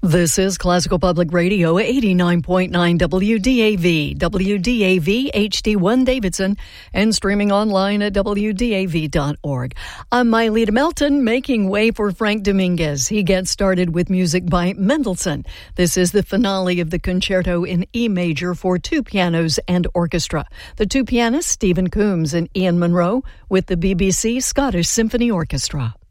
This is Classical Public Radio 89.9 WDAV, WDAV HD1 Davidson, and streaming online at WDAV.org. I'm Mylita Melton, making way for Frank Dominguez. He gets started with music by Mendelssohn. This is the finale of the concerto in E major for two pianos and orchestra. The two pianists, Stephen Coombs and Ian Munro, with the BBC Scottish Symphony Orchestra.